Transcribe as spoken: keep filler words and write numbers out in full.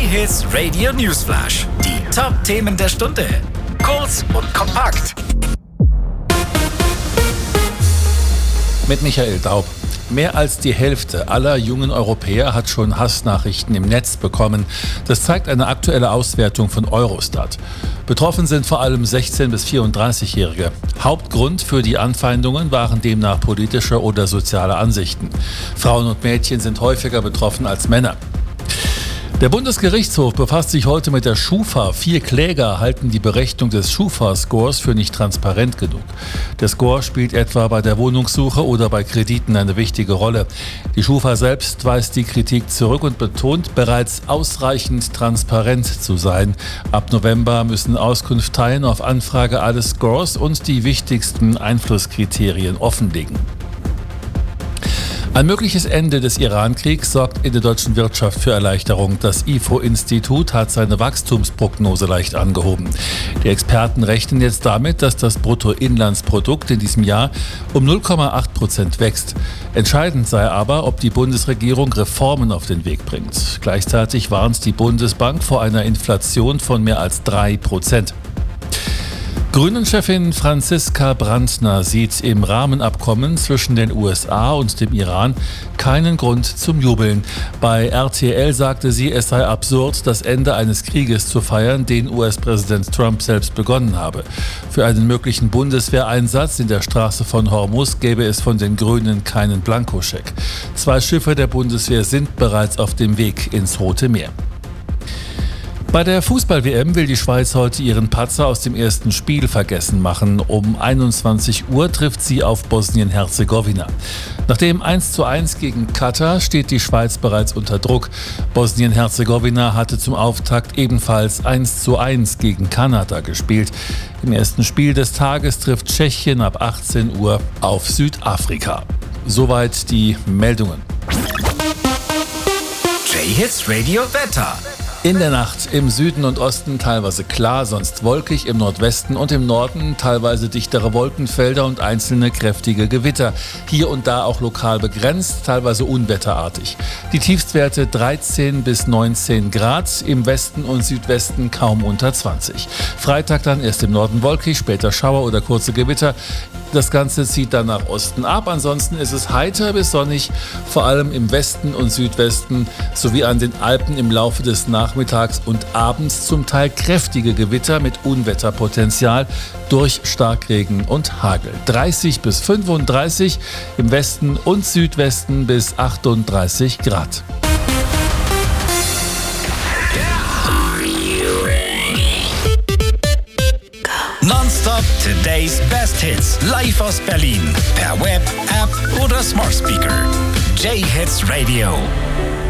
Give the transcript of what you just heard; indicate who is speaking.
Speaker 1: J-Hits Radio Newsflash. Die Top-Themen der Stunde. Kurz und kompakt.
Speaker 2: Mit Michael Daub. Mehr als die Hälfte aller jungen Europäer hat schon Hassnachrichten im Netz bekommen. Das zeigt eine aktuelle Auswertung von Eurostat. Betroffen sind vor allem sechzehn- bis vierunddreißigjährige. Hauptgrund für die Anfeindungen waren demnach politische oder soziale Ansichten. Frauen und Mädchen sind häufiger betroffen als Männer. Der Bundesgerichtshof befasst sich heute mit der Schufa. Vier Kläger halten die Berechnung des Schufa-Scores für nicht transparent genug. Der Score spielt etwa bei der Wohnungssuche oder bei Krediten eine wichtige Rolle. Die Schufa selbst weist die Kritik zurück und betont, bereits ausreichend transparent zu sein. Ab November müssen Auskunftteilen auf Anfrage alle Scores und die wichtigsten Einflusskriterien offenlegen. Ein mögliches Ende des Iran-Kriegs sorgt in der deutschen Wirtschaft für Erleichterung. Das I F O-Institut hat seine Wachstumsprognose leicht angehoben. Die Experten rechnen jetzt damit, dass das Bruttoinlandsprodukt in diesem Jahr um null Komma acht Prozent wächst. Entscheidend sei aber, ob die Bundesregierung Reformen auf den Weg bringt. Gleichzeitig warnt die Bundesbank vor einer Inflation von mehr als drei Prozent. Grünen-Chefin Franziska Brandner sieht im Rahmenabkommen zwischen den U S A und dem Iran keinen Grund zum Jubeln. Bei R T L sagte sie, es sei absurd, das Ende eines Krieges zu feiern, den U S-Präsident Trump selbst begonnen habe. Für einen möglichen Bundeswehreinsatz in der Straße von Hormuz gäbe es von den Grünen keinen Blankoscheck. Zwei Schiffe der Bundeswehr sind bereits auf dem Weg ins Rote Meer. Bei der Fußball-W M will die Schweiz heute ihren Patzer aus dem ersten Spiel vergessen machen. Um einundzwanzig Uhr trifft sie auf Bosnien-Herzegowina. Nach dem eins zu eins gegen Katar steht die Schweiz bereits unter Druck. Bosnien-Herzegowina hatte zum Auftakt ebenfalls eins zu eins gegen Kanada gespielt. Im ersten Spiel des Tages trifft Tschechien ab achtzehn Uhr auf Südafrika. Soweit die Meldungen.
Speaker 1: J-Hits Radio Wetter.
Speaker 2: In der Nacht im Süden und Osten teilweise klar, sonst wolkig, im Nordwesten und im Norden teilweise dichtere Wolkenfelder und einzelne kräftige Gewitter. Hier und da auch lokal begrenzt, teilweise unwetterartig. Die Tiefstwerte dreizehn bis neunzehn Grad, im Westen und Südwesten kaum unter zwanzig. Freitag dann erst im Norden wolkig, später Schauer oder kurze Gewitter. Das Ganze zieht dann nach Osten ab. Ansonsten ist es heiter bis sonnig, vor allem im Westen und Südwesten sowie an den Alpen im Laufe des Nachmittags und abends zum Teil kräftige Gewitter mit Unwetterpotenzial durch Starkregen und Hagel. dreißig bis fünfunddreißig, im Westen und Südwesten bis achtunddreißig Grad.
Speaker 1: Nonstop Today's Best Hits. Live aus Berlin. Per Web, App oder Smart Speaker. J-Hits Radio.